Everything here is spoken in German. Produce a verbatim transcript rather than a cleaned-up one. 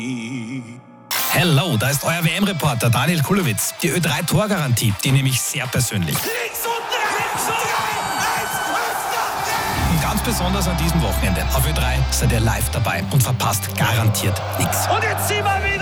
Hello, da ist euer W M-Reporter Daniel Kulowitz. Die Ö drei Torgarantie, die nehme ich sehr persönlich. Links und rechts und rechts. Und ganz besonders an diesem Wochenende. Auf Ö drei seid ihr live dabei und verpasst garantiert nichts. Und jetzt ziehen wir wieder.